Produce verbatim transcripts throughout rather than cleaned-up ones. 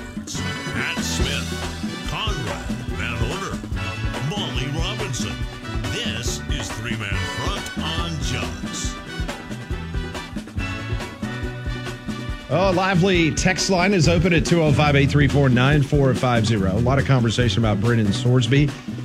Edwards, Pat Smith, Conrad Van Order, Molly Robinson. This is Three Man Front on Jux. Oh, lively text line is open at two oh five, eight three four, nine four five zero. A lot of conversation about Brendan Sorsby.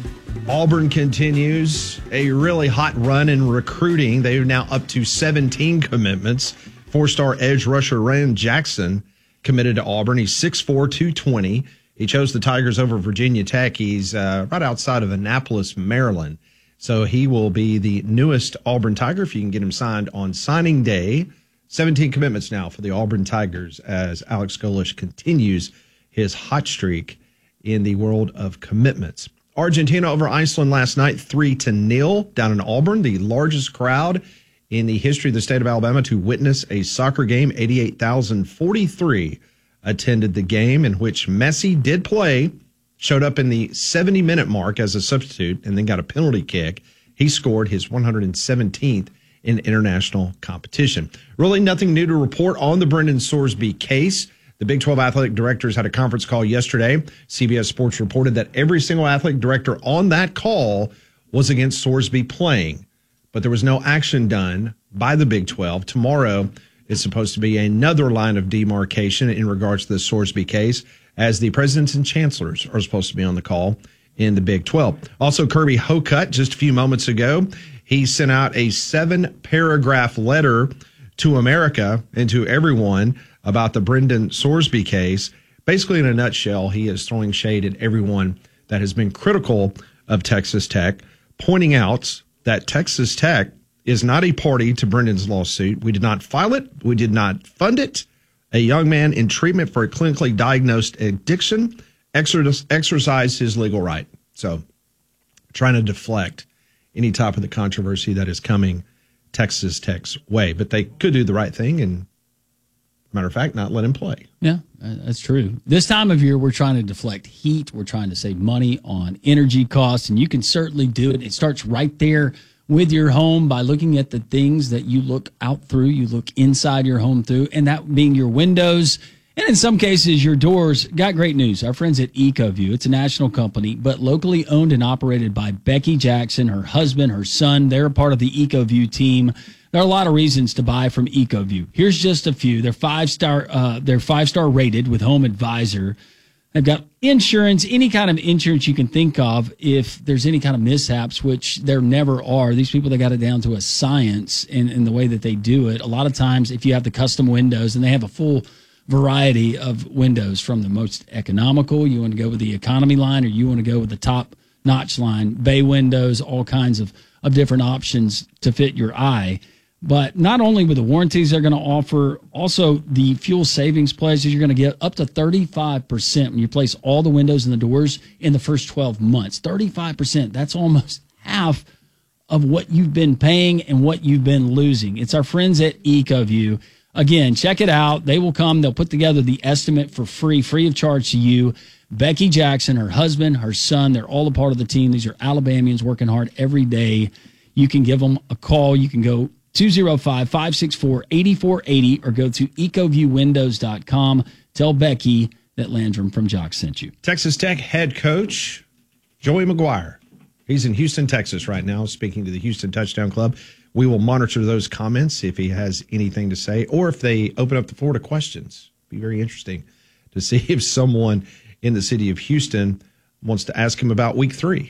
Auburn continues a really hot run in recruiting. They are now up to seventeen commitments. Four-star edge rusher Ryan Jackson committed to Auburn. He's six four, two twenty. He chose the Tigers over Virginia Tech. He's uh, right outside of Annapolis, Maryland. So he will be the newest Auburn Tiger if you can get him signed on signing day. seventeen commitments now for the Auburn Tigers as Alex Golesh continues his hot streak in the world of commitments. Argentina over Iceland last night, three to nil down in Auburn, the largest crowd in the history of the state of Alabama to witness a soccer game. eighty-eight thousand forty-three attended the game, in which Messi did play, showed up in the seventy-minute mark as a substitute, and then got a penalty kick. He scored his one hundred seventeenth in international competition. Really nothing new to report on the Brendan Sorsby case. The Big twelve athletic directors had a conference call yesterday. C B S Sports reported that every single athletic director on that call was against Sorsby playing, but there was no action done by the Big twelve. Tomorrow is supposed to be another line of demarcation in regards to the Sorsby case, as the presidents and chancellors are supposed to be on the call in the Big twelve. Also, Kirby Hocutt, just a few moments ago, he sent out a seven-paragraph letter to America and to everyone about the Brendan Sorsby case. Basically, in a nutshell, he is throwing shade at everyone that has been critical of Texas Tech, pointing out that Texas Tech is not a party to Brendan's lawsuit. We did not file it. We did not fund it. A young man in treatment for a clinically diagnosed addiction exer- exercised his legal right. So, trying to deflect any type of the controversy that is coming Texas Tech's way. But they could do the right thing and, matter of fact, not let him play. Yeah, that's true. This time of year, we're trying to deflect heat. We're trying to save money on energy costs, and you can certainly do it. It starts right there with your home by looking at the things that you look out through, you look inside your home through, and that being your windows, and in some cases, your doors. Got great news. Our friends at EcoView, it's a national company, but locally owned and operated by Becky Jackson, her husband, her son. They're a part of the EcoView team. There are a lot of reasons to buy from EcoView. Here's just a few. They're five-star, uh, they're five-star rated with Home Advisor. They've got insurance, any kind of insurance you can think of if there's any kind of mishaps, which there never are. These people, they got it down to a science in, in the way that they do it. A lot of times, if you have the custom windows, and they have a full variety of windows, from the most economical, you want to go with the economy line, or you want to go with the top-notch line, bay windows, all kinds of, of different options to fit your eye. But not only with the warranties they're going to offer, also the fuel savings pledges, you're going to get up to thirty-five percent when you place all the windows and the doors in the first twelve months. thirty-five percent, that's almost half of what you've been paying and what you've been losing. It's our friends at EcoView. Again, check it out. They will come. They'll put together the estimate for free, free of charge to you. Becky Jackson, her husband, her son, they're all a part of the team. These are Alabamians working hard every day. You can give them a call. You can go two oh five, five six four, eight four eight zero or go to ecoview windows dot com. Tell Becky that Landrum from Jock sent you. Texas Tech head coach Joey McGuire. He's in Houston, Texas right now, speaking to the Houston Touchdown Club. We will monitor those comments if he has anything to say, or if they open up the floor to questions. Be very interesting to see if someone in the city of Houston wants to ask him about week three,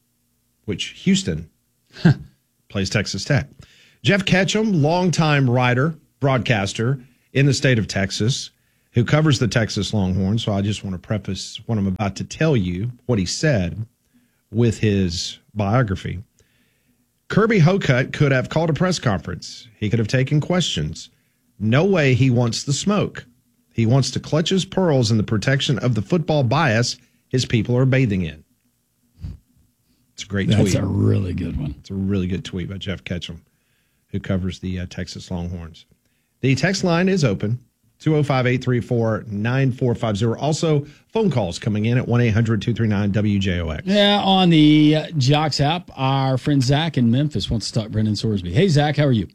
which Houston plays Texas Tech. Jeff Ketchum, longtime writer, broadcaster in the state of Texas, who covers the Texas Longhorns. So I just want to preface what I'm about to tell you, what he said, with his biography. Kirby Hocutt could have called a press conference. He could have taken questions. No way he wants the smoke. He wants to clutch his pearls in the protection of the football bias his people are bathing in. It's a great That's tweet. That's a really good one. It's a really good tweet by Jeff Ketchum, who covers the uh, Texas Longhorns. The text line is open, two oh five, eight three four, nine four five zero. Also, phone calls coming in at one eight hundred, two three nine, W J O X. Yeah, on the uh, Jocks app, our friend Zach in Memphis wants to talk Brendan Sorsby. Hey, Zach, how are you?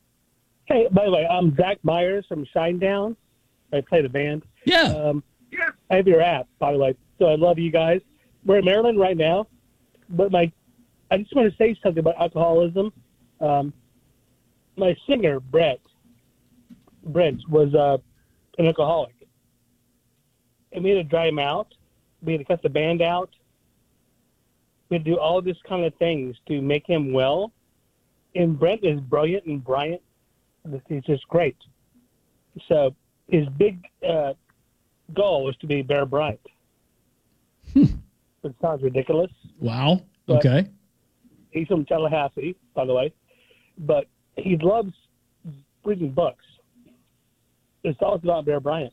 Hey, by the way, I'm Zach Myers from Shinedown. I play the band. Yeah. Um, yeah. I have your app, by the way, so I love you guys. We're in Maryland right now, but my I just want to say something about alcoholism. Um, my singer, Brett, Brent, was uh, an alcoholic. And we had to dry him out. We had to cut the band out. We had to do all this kind of things to make him well. And Brent is brilliant and brilliant. He's just great. So his big uh, goal was to be Bear Bryant. It sounds ridiculous. Wow. Okay. He's from Tallahassee, by the way. But he loves reading books. It's all about Bear Bryant.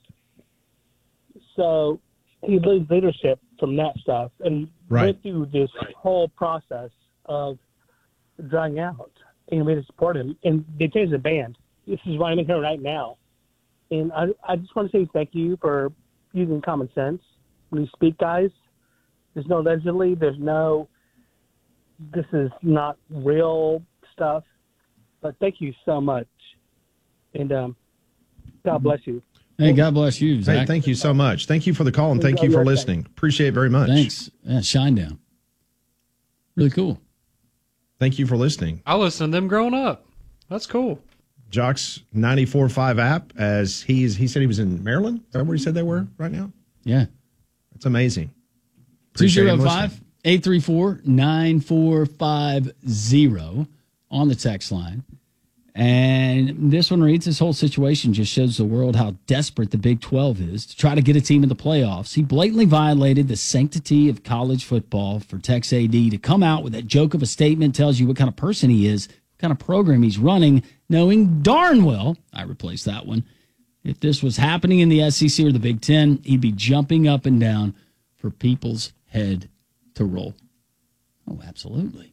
So he learned leadership from that stuff and Right. went through this whole process of drying out. And we had to support him. And they changed the band. This is why I'm in here right now. And I, I just want to say thank you for using common sense when you speak, guys. There's no allegedly. There's no, this is not real stuff. But thank you so much. And um, God bless you. Hey, God bless you, Zach. Hey, thank you so much. Thank you for the call, and thank you for listening. Appreciate it very much. Thanks. Yeah, Shinedown. Really cool. Thank you for listening. I listened to them growing up. That's cool. Jock's ninety-four point five app, as he's he said he was in Maryland. Is that where he said they were right now? Yeah. That's amazing. two Appreciate him oh five, listening. eight three four, nine four five zero on the text line. And this one reads, this whole situation just shows the world how desperate the Big twelve is to try to get a team in the playoffs. He blatantly violated the sanctity of college football for Tex A D to come out with that joke of a statement, tells you what kind of person he is, what kind of program he's running, knowing darn well, I replaced that one, if this was happening in the S E C or the Big Ten, he'd be jumping up and down for people's head to roll. Oh, absolutely.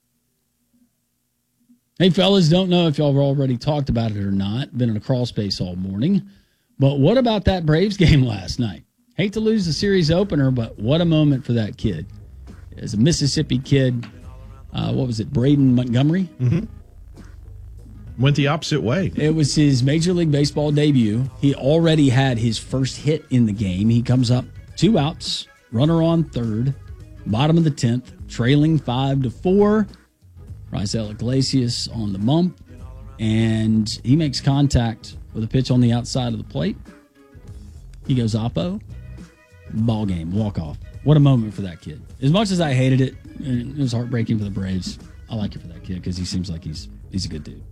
Hey, fellas, don't know if y'all have already talked about it or not. Been in a crawl space all morning. But what about that Braves game last night? Hate to lose the series opener, but what a moment for that kid. As a Mississippi kid, uh, what was it, Braden Montgomery? Mm-hmm. Went the opposite way. It was his Major League Baseball debut. He already had his first hit in the game. He comes up two outs, runner on third, bottom of the tenth, trailing five to four. Raisel Iglesias on the bump, and he makes contact with a pitch on the outside of the plate. He goes oppo, ball game, walk off. What a moment for that kid. As much as I hated it, and it was heartbreaking for the Braves, I like it for that kid because he seems like he's he's a good dude.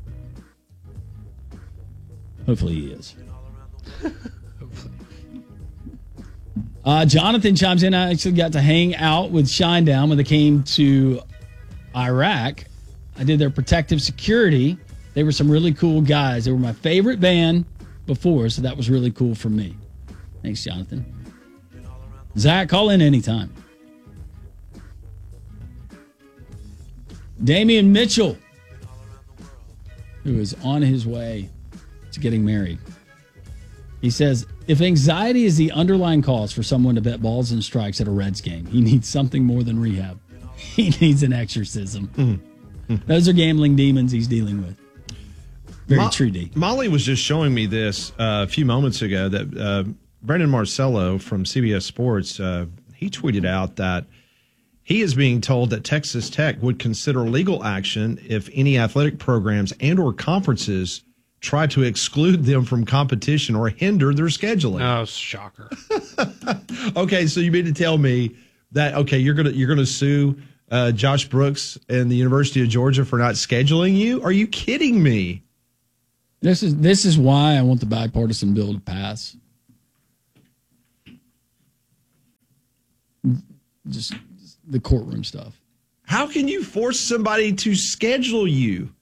Hopefully he is. uh, Jonathan chimes in. I actually got to hang out with Shinedown when they came to Iraq. I did their protective security. They were some really cool guys. They were my favorite band before, so that was really cool for me. Thanks, Jonathan. Zach, call in anytime. Damian Mitchell, who is on his way to getting married. He says, if anxiety is the underlying cause for someone to bet balls and strikes at a Reds game, he needs something more than rehab. He needs an exorcism. Mm-hmm. Those are gambling demons he's dealing with. Very Mo- true, D. Molly was just showing me this uh, a few moments ago that uh, Brandon Marcello from C B S Sports, uh, he tweeted out that he is being told that Texas Tech would consider legal action if any athletic programs and or conferences try to exclude them from competition or hinder their scheduling. Oh, shocker. Okay, so you mean to tell me that, okay, you're going to you're gonna sue uh, Josh Brooks and the University of Georgia for not scheduling you? Are you kidding me? This is this is why I want the bipartisan bill to pass. Just the courtroom stuff. How can you force somebody to schedule you?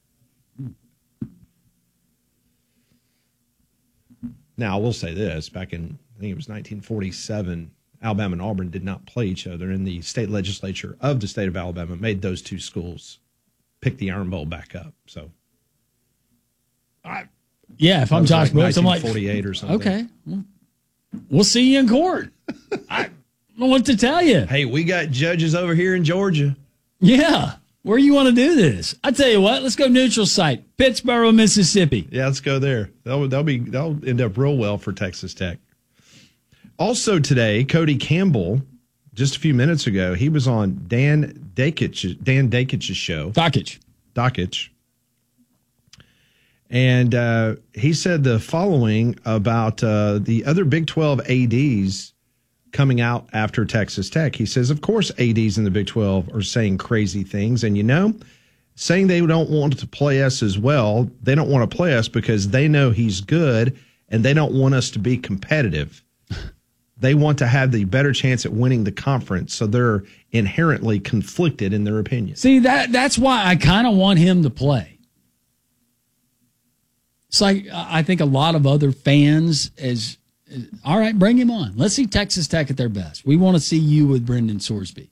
Now, I will say this. Back in, I think it was nineteen forty-seven, Alabama and Auburn did not play each other, and the state legislature of the state of Alabama made those two schools pick the Iron Bowl back up. So, I, yeah, if I'm Josh like Brooks, I'm like, forty-eight or something. Okay, well, we'll see you in court. I don't know what to tell you. Hey, we got judges over here in Georgia. Yeah, where you want to do this? I tell you what, let's go neutral site, Pittsboro, Mississippi. Yeah, let's go there. That'll, that'll be that'll end up real well for Texas Tech. Also today, Cody Campbell, just a few minutes ago, he was on Dan Dakich, Dan Dakich's show. Dakich. Dakich. And uh, he said the following about uh, the other Big twelve A Ds coming out after Texas Tech. He says, of course, A Ds in the Big twelve are saying crazy things. And, you know, saying they don't want to play us as well, they don't want to play us because they know he's good and they don't want us to be competitive. They want to have the better chance at winning the conference, so they're inherently conflicted in their opinion. See, that that's why I kind of want him to play. It's like I think a lot of other fans is, is, all right, bring him on. Let's see Texas Tech at their best. We want to see you with Brendan Sorsby.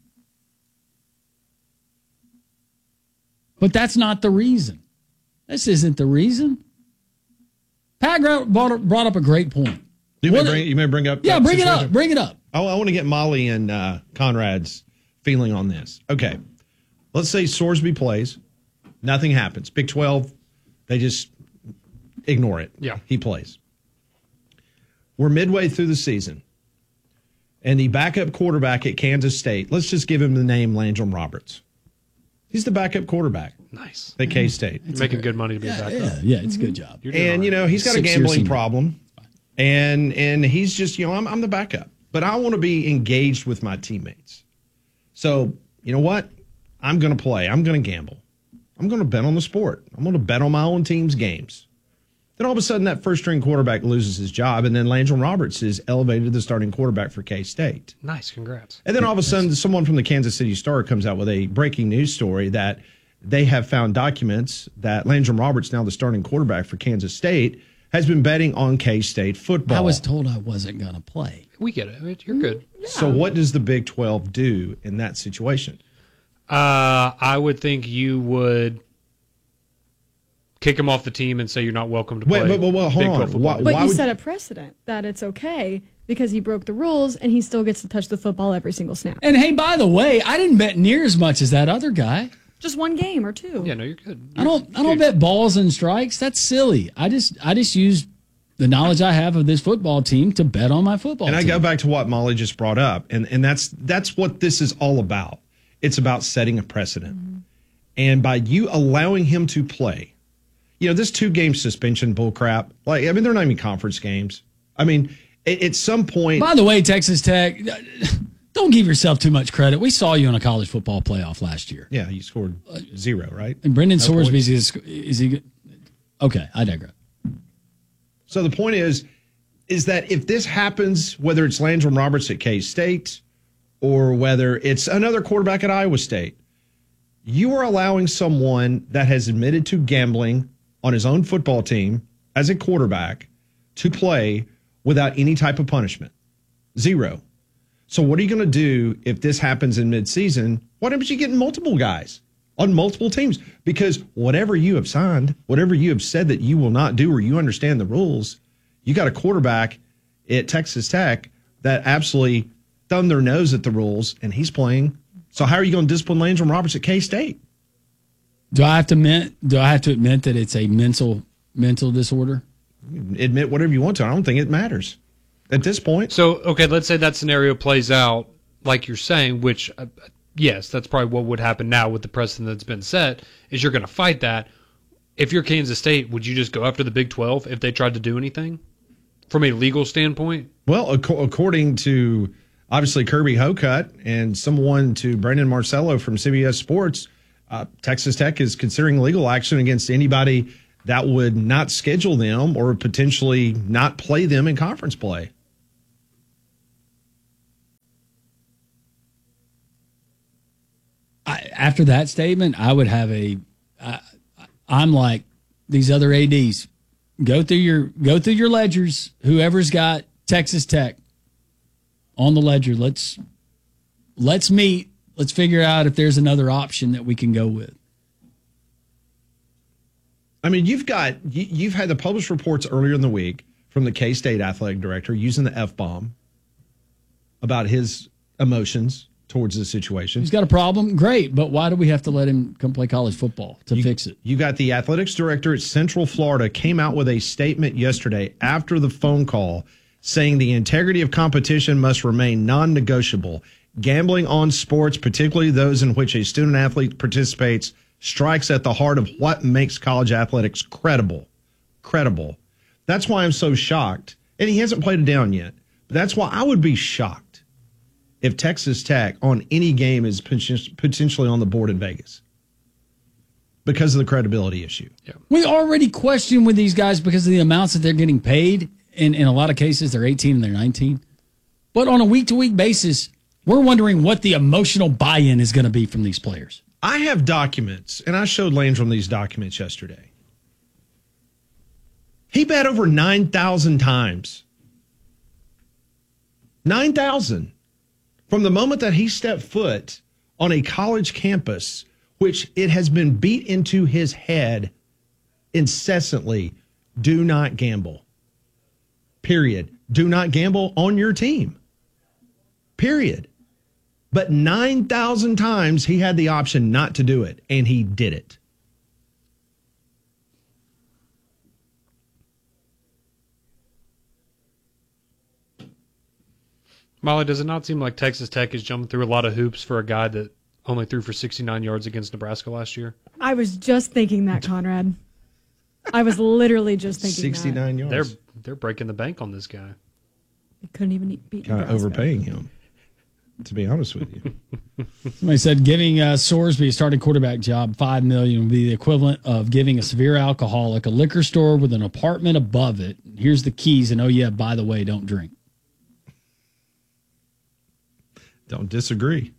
But that's not the reason. This isn't the reason. Pat brought up, brought up a great point. You may, bring, you may bring up. Yeah, bring situation. it up. Bring it up. I, I want to get Molly and uh, Conrad's feeling on this. Okay. Let's say Sorsby plays. Nothing happens. Big twelve, they just ignore it. Yeah. He plays. We're midway through the season. And the backup quarterback at Kansas State, let's just give him the name Landrum Roberts. He's the backup quarterback. Nice. At K-State. You're making good money to be yeah, a backup. Yeah, yeah, it's a good job. And, you know, he's got a gambling problem. And and he's just, you know, I'm, I'm the backup. But I want to be engaged with my teammates. So, you know what? I'm going to play. I'm going to gamble. I'm going to bet on the sport. I'm going to bet on my own team's games. Then all of a sudden, that first-string quarterback loses his job, and then Landrum Roberts is elevated to the starting quarterback for K-State. Nice, congrats. And then all of a sudden, someone from the Kansas City Star comes out with a breaking news story that they have found documents that Landrum Roberts, now the starting quarterback for Kansas State, has been betting on K-State football. I was told I wasn't going to play. We get it. You're good. Yeah. So what does the Big twelve do in that situation? Uh, I would think you would kick him off the team and say you're not welcome to play. Wait, but, but, but hold Big on. twelve football. Why, but why you would... set a precedent that it's okay because he broke the rules and he still gets to touch the football every single snap. And hey, by the way, I didn't bet near as much as that other guy. Just one game or two. Yeah, no, you're good. You're, I don't. I don't bet balls and strikes. That's silly. I just. I just use the knowledge I have of this football team to bet on my football. And team. I go back to what Molly just brought up, and and that's that's what this is all about. It's about setting a precedent, mm-hmm. and by you allowing him to play, you know, this two game suspension bull crap. Like, I mean, they're not even conference games. I mean, at, at some point. By the way, Texas Tech. Don't give yourself too much credit. We saw you in a college football playoff last year. Yeah, you scored zero, right? And Brendan no Sorsby is, is he? Okay, I digress. So the point is, is that if this happens, whether it's Landrum Roberts at K-State or whether it's another quarterback at Iowa State, you are allowing someone that has admitted to gambling on his own football team as a quarterback to play without any type of punishment. Zero. So what are you going to do if this happens in midseason? Why don't you get multiple guys on multiple teams? Because whatever you have signed, whatever you have said that you will not do or you understand the rules, you got a quarterback at Texas Tech that absolutely thumbed their nose at the rules, and he's playing. So how are you going to discipline Landrum Roberts at K-State? Do I have to admit, do I have to admit that it's a mental mental disorder? Admit whatever you want to. I don't think it matters at this point. So, okay, let's say that scenario plays out like you're saying, which, uh, yes, that's probably what would happen now with the precedent that's been set, is you're going to fight that. If you're Kansas State, would you just go after the Big twelve if they tried to do anything from a legal standpoint? Well, ac- according to, obviously, Kirby Hocutt and someone to Brandon Marcello from C B S Sports, uh, Texas Tech is considering legal action against anybody that would not schedule them or potentially not play them in conference play. I, after that statement, I would have a. I, I'm like these other A Ds. Go through your go through your ledgers. Whoever's got Texas Tech on the ledger, let's let's meet. Let's figure out if there's another option that we can go with. I mean, you've got you, you've had the published reports earlier in the week from the K-State athletic director using the F-bomb about his emotions towards the situation. He's got a problem, great, but why do we have to let him come play college football to you, fix it? You got the athletics director at Central Florida came out with a statement yesterday after the phone call saying the integrity of competition must remain non-negotiable. Gambling on sports, particularly those in which a student athlete participates, strikes at the heart of what makes college athletics credible. Credible. That's why I'm so shocked. And he hasn't played it down yet. But that's why I would be shocked if Texas Tech on any game is potentially on the board in Vegas because of the credibility issue. Yeah. We already question with these guys because of the amounts that they're getting paid. And in a lot of cases, they're eighteen and they're nineteen. But on a week-to-week basis, we're wondering what the emotional buy-in is going to be from these players. I have documents, and I showed Landrum these documents yesterday. He bet over nine thousand times. nine thousand. From the moment that he stepped foot on a college campus, which it has been beat into his head incessantly, do not gamble. Period. Do not gamble on your team. Period. But nine thousand times he had the option not to do it, and he did it. Molly, does it not seem like Texas Tech is jumping through a lot of hoops for a guy that only threw for sixty-nine yards against Nebraska last year? I was just thinking that, Conrad. I was literally just thinking sixty-nine that. yards. They're they're breaking the bank on this guy. They couldn't even beat Kind of Nebraska. overpaying him, to be honest with you. Somebody said giving uh, Sorsby a starting quarterback job, five million dollars would be the equivalent of giving a severe alcoholic a liquor store with an apartment above it. Here's the keys, and oh yeah, by the way, don't drink. Don't disagree.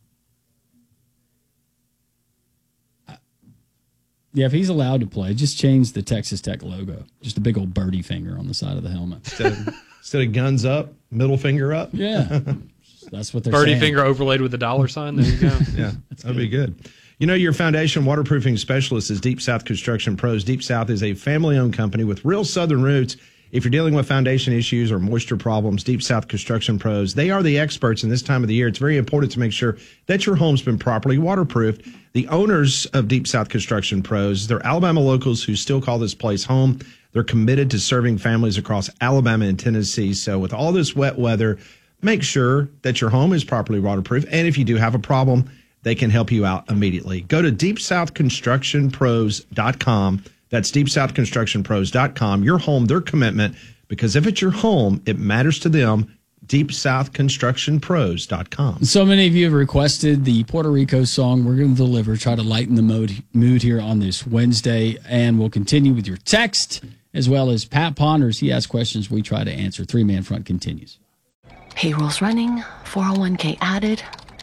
Yeah, if he's allowed to play, just change the Texas Tech logo. Just a big old birdie finger on the side of the helmet. Instead of, instead of guns up, middle finger up. Yeah, that's what they're Birdie saying. finger overlaid with a dollar sign. There you go. Yeah, that'd be good. You know, your foundation waterproofing specialist is Deep South Construction Pros. Deep South is a family-owned company with real Southern roots. If you're dealing with foundation issues or moisture problems, Deep South Construction Pros, they are the experts in this time of the year. It's very important to make sure that your home's been properly waterproofed. The owners of Deep South Construction Pros, they're Alabama locals who still call this place home. They're committed to serving families across Alabama and Tennessee. So with all this wet weather, make sure that your home is properly waterproof. And if you do have a problem, they can help you out immediately. Go to deep south construction pros dot com. That's deep south construction pros dot com. Your home, their commitment, because if it's your home, it matters to them. deep south construction pros dot com. So many of you have requested the Puerto Rico song we're going to deliver, try to lighten the mood, mood here on this Wednesday, and we'll continue with your text, as well as Pat Ponders. He asks questions we try to answer. Three-Man Front continues. Payroll's running, four oh one k added.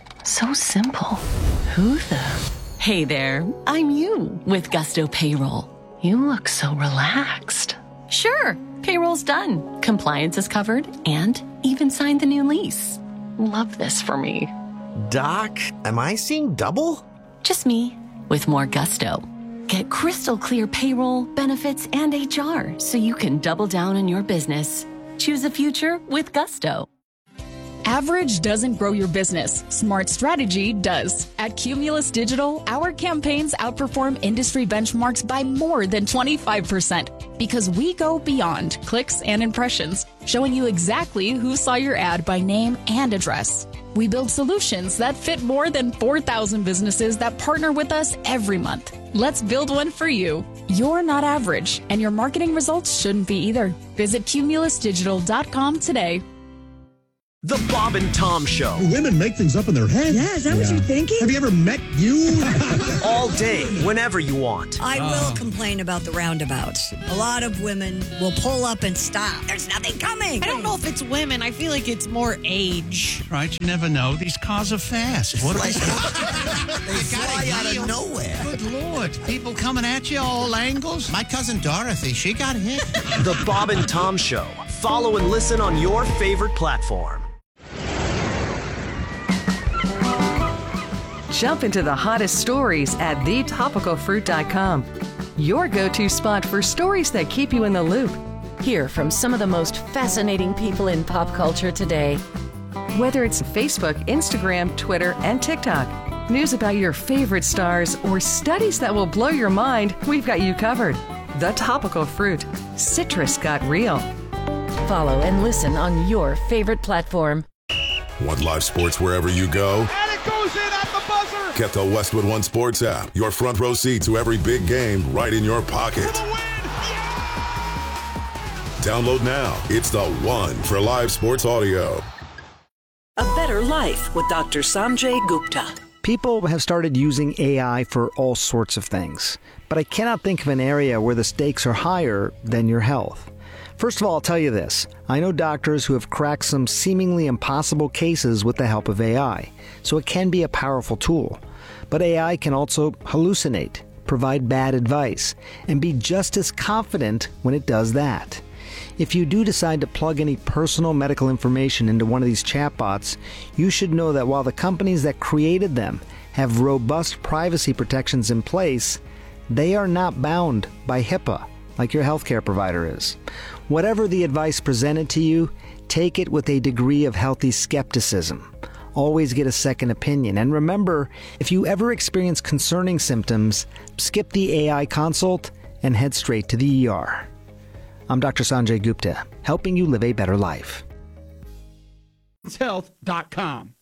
So simple. Who the? Hey there, I'm you with Gusto Payroll. You look so relaxed. Sure, payroll's done. Compliance is covered and even signed the new lease. Love this for me. Doc, am I seeing double? Just me with more gusto. Get crystal clear payroll, benefits, and H R so you can double down on your business. Choose a future with Gusto. Average doesn't grow your business. Smart strategy does. At Cumulus Digital, our campaigns outperform industry benchmarks by more than twenty-five percent because we go beyond clicks and impressions, showing you exactly who saw your ad by name and address. We build solutions that fit more than four thousand businesses that partner with us every month. Let's build one for you. You're not average, and your marketing results shouldn't be either. Visit cumulus digital dot com today. The Bob and Tom Show. Women make things up in their head. Yeah, is that what you're thinking? Have you ever met you? All day, whenever you want. I will complain about the roundabouts. A lot of women will pull up and stop. There's nothing coming. I don't know if it's women. I feel like it's more age. Right, you never know. These cars are fast. What are Like- they? They fly out of nowhere. Good Lord. People coming at you all angles. My cousin Dorothy, she got hit. The Bob and Tom Show. Follow and listen on your favorite platform. Jump into the hottest stories at the topical fruit dot com. Your go-to spot for stories that keep you in the loop. Hear from some of the most fascinating people in pop culture today. Whether it's Facebook, Instagram, Twitter, and TikTok, news about your favorite stars, or studies that will blow your mind, we've got you covered. The Topical Fruit. Citrus got real. Follow and listen on your favorite platform. Want live sports wherever you go? And it goes in at the buzzer! Get the Westwood One Sports app. Your front row seat to every big game right in your pocket. Download now. It's the one for live sports audio. A Better Life with Doctor Sanjay Gupta. People have started using A I for all sorts of things, but I cannot think of an area where the stakes are higher than your health. First of all, I'll tell you this. I know doctors who have cracked some seemingly impossible cases with the help of A I, so it can be a powerful tool. But A I can also hallucinate, provide bad advice, and be just as confident when it does that. If you do decide to plug any personal medical information into one of these chatbots, you should know that while the companies that created them have robust privacy protections in place, they are not bound by HIPAA like your healthcare provider is. Whatever the advice presented to you, take it with a degree of healthy skepticism. Always get a second opinion. And remember, if you ever experience concerning symptoms, skip the A I consult and head straight to the E R. I'm Doctor Sanjay Gupta, helping you live a better life. health dot com.